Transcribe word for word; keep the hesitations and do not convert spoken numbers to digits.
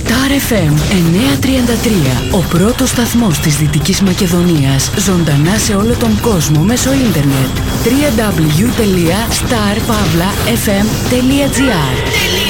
Star εφ εμ εννιακόσια τριάντα τρία, ο πρώτος σταθμός της Δυτικής Μακεδονίας, ζωντανά σε όλο τον κόσμο μέσω ίντερνετ. double-u double-u double-u τελεία star pavla f m τελεία g r